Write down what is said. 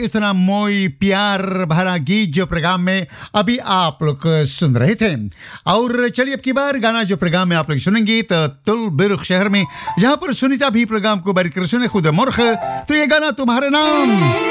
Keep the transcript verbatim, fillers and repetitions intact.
इतना मोई प्यार भरा गीत जो प्रोग्राम में अभी आप लोग सुन रहे थे। और चलिए अब की बार गाना जो प्रोग्राम में आप लोग सुनेंगे तो तुल बिरुख शहर में, जहाँ पर सुनीता भी प्रोग्राम को बैठ कर सुने खुद मुर्ख, तो ये गाना तुम्हारे नाम।